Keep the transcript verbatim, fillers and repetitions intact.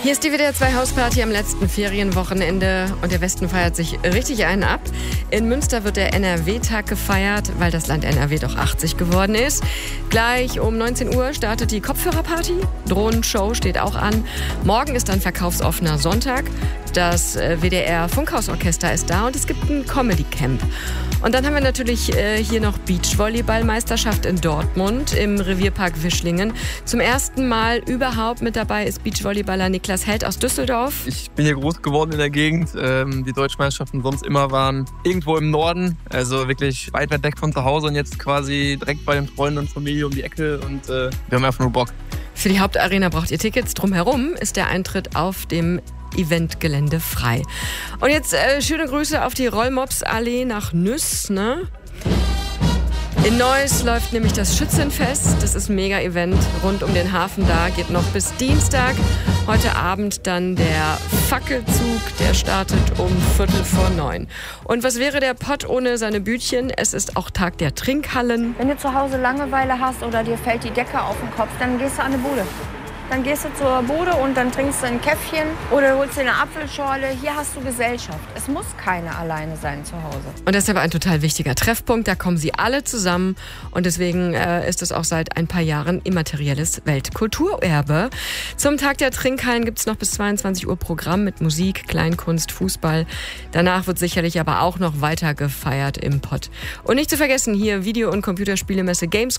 Hier ist die W D R zwei Hausparty am letzten Ferienwochenende und der Westen feiert sich richtig einen ab. In Münster wird der N R W-Tag gefeiert, weil das Land N R W doch achtzig geworden ist. Gleich um neunzehn Uhr startet die Kopfhörerparty. Drohnenshow steht auch an. Morgen ist dann verkaufsoffener Sonntag. Das W D R Funkhausorchester ist da und es gibt ein Comedy-Camp. Und dann haben wir natürlich äh, hier noch Beachvolleyball-Meisterschaft in Dortmund im Revierpark Wischlingen. Zum ersten Mal überhaupt mit dabei ist Beachvolleyballer Niklas Held aus Düsseldorf. Ich bin hier groß geworden in der Gegend. Ähm, die deutschen Meisterschaften sonst immer waren irgendwo im Norden, also wirklich weit, weit weg von zu Hause und jetzt quasi direkt bei den Freunden und Familie um die Ecke und äh, wir haben einfach nur Bock. Für die Hauptarena braucht ihr Tickets. Drumherum ist der Eintritt auf dem Eventgelände frei. Und jetzt äh, schöne Grüße auf die Rollmops-Allee nach Nüss, ne? In Neuss läuft nämlich das Schützenfest. Das ist ein Mega-Event rund um den Hafen da. Geht noch bis Dienstag. Heute Abend dann der Fackelzug. Der startet um Viertel vor neun. Und was wäre der Pott ohne seine Bütchen? Es ist auch Tag der Trinkhallen. Wenn du zu Hause Langeweile hast oder dir fällt die Decke auf den Kopf, dann gehst du an eine Bude. Dann gehst du zur Bude und dann trinkst du ein Käffchen oder holst dir eine Apfelschorle. Hier hast du Gesellschaft. Es muss keiner alleine sein zu Hause. Und deshalb ein total wichtiger Treffpunkt. Da kommen sie alle zusammen. Und deswegen äh, ist es auch seit ein paar Jahren immaterielles Weltkulturerbe. Zum Tag der Trinkhallen gibt es noch bis zweiundzwanzig Uhr Programm mit Musik, Kleinkunst, Fußball. Danach wird sicherlich aber auch noch weiter gefeiert im Pott. Und nicht zu vergessen hier Video- und Computerspielemesse Gamescom.